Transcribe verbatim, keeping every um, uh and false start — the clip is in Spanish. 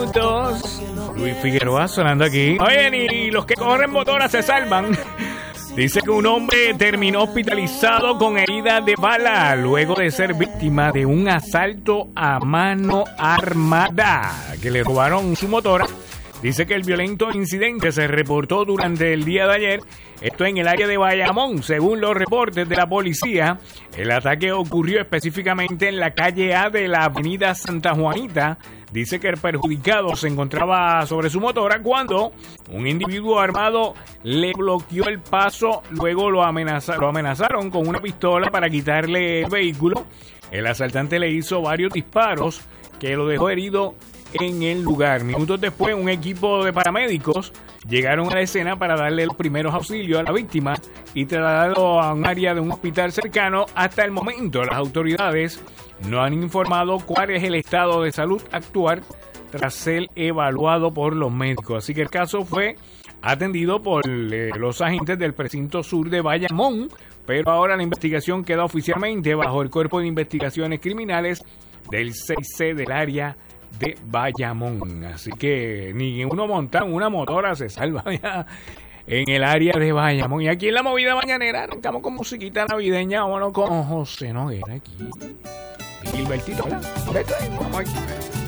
minutos. Luis Figueroa sonando aquí. Oye, ni los que corren motoras se salvan. Dice que un hombre terminó hospitalizado con heridas de bala luego de ser víctima de un asalto a mano armada, que le robaron su motora. Dice que el violento incidente se reportó durante el día de ayer, esto en el área de Bayamón. Según los reportes de la policía, el ataque ocurrió específicamente en la calle A de la avenida Santa Juanita. Dice que el perjudicado se encontraba sobre su motora cuando un individuo armado le bloqueó el paso, luego lo, amenaza, lo amenazaron con una pistola para quitarle el vehículo. El asaltante le hizo varios disparos que lo dejó herido en el lugar. Minutos después, un equipo de paramédicos llegaron a la escena para darle los primeros auxilios a la víctima y trasladarlo a un área de un hospital cercano. Hasta el momento, las autoridades no han informado cuál es el estado de salud actual tras ser evaluado por los médicos. Así que el caso fue atendido por eh, los agentes del precinto sur de Bayamón, pero ahora la investigación queda oficialmente bajo el Cuerpo de Investigaciones Criminales del seis C del área de Bayamón. Así que ni uno monta una motora se salva ya en el área de Bayamón. Y aquí en la movida mañanera arrancamos con musiquita navideña. Vámonos con José Noguera aquí. Gilbertito, ¿verdad? Vete, vamos aquí.